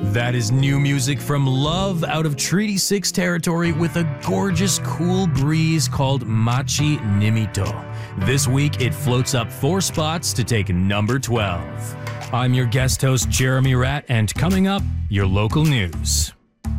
That is new music from Love out of Treaty 6 territory with a gorgeous cool breeze called Machi Nimito. This week, it floats up 4 spots to take number 12. I'm your guest host, Jeremy Ratt, and coming up, your local news.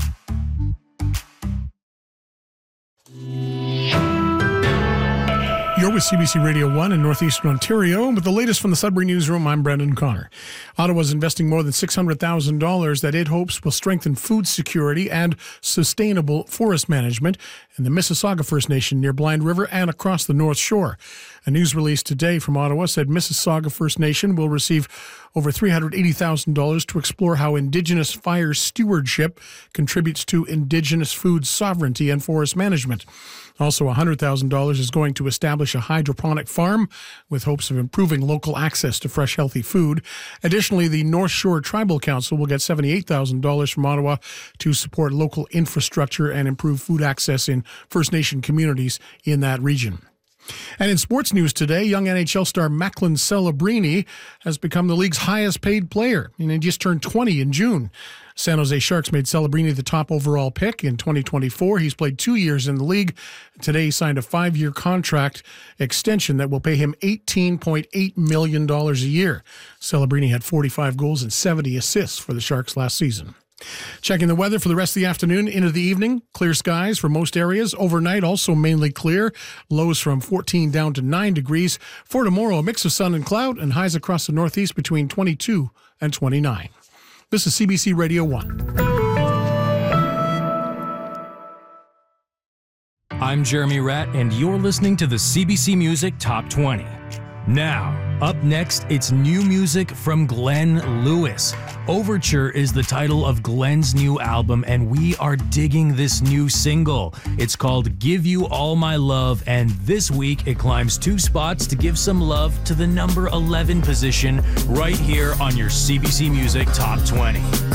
You're with CBC Radio 1 in Northeastern Ontario. With the latest from the Sudbury Newsroom, I'm Brendan Connor. Ottawa's investing more than $600,000 that it hopes will strengthen food security and sustainable forest management in the Mississauga First Nation near Blind River and across the North Shore. A news release today from Ottawa said Mississauga First Nation will receive over $380,000 to explore how Indigenous fire stewardship contributes to Indigenous food sovereignty and forest management. Also, $100,000 is going to establish a hydroponic farm with hopes of improving local access to fresh, healthy food. Additionally, the North Shore Tribal Council will get $78,000 from Ottawa to support local infrastructure and improve food access in First Nation communities in that region. And in sports news today, young NHL star Macklin Celebrini has become the league's highest paid player, and he just turned 20 in June. San Jose Sharks made Celebrini the top overall pick in 2024. He's played 2 years in the league. Today he signed a 5-year contract extension that will pay him $18.8 million a year. Celebrini had 45 goals and 70 assists for the Sharks last season. Checking the weather for the rest of the afternoon into the evening. Clear skies for most areas. Overnight, also mainly clear. Lows from 14 down to 9 degrees. For tomorrow, a mix of sun and cloud and highs across the northeast between 22 and 29. This is CBC Radio 1. I'm Jeremy Ratt, and you're listening to the CBC Music Top 20. Now, up next, it's new music from Glenn Lewis. Overture is the title of Glenn's new album, and we are digging this new single. It's called Give You All My Love, and this week it climbs 2 spots to give some love to the number 11 position right here on your CBC Music Top 20.